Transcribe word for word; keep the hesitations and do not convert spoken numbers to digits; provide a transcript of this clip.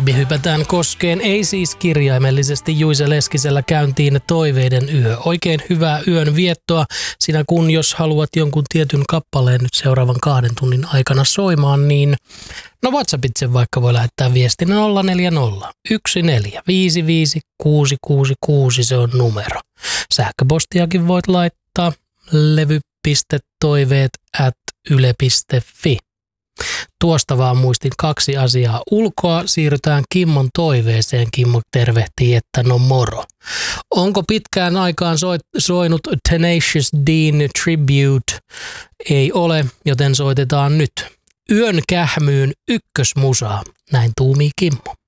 Baby hypätään koskeen, ei siis kirjaimellisesti Juise Leskisellä käyntiin toiveiden yö. Oikein hyvää yön viettoa sinä kun jos haluat jonkun tietyn kappaleen nyt seuraavan kahden tunnin aikana soimaan, niin no WhatsAppitse vaikka voi lähettää viestin nolla neljä nolla yksi neljä viisi viisi kuusi kuusi kuusi, se on numero. Sähköpostiakin voit laittaa levy piste toiveet at yle piste fi. Tuosta vaan muistin kaksi asiaa ulkoa. Siirrytään Kimmon toiveeseen. Kimmo tervehtii, että no moro. Onko pitkään aikaan soinut Tenacious D Tribute? Ei ole, joten soitetaan nyt. Yön kähmyyn ykkösmusaa. Näin tuumii Kimmo.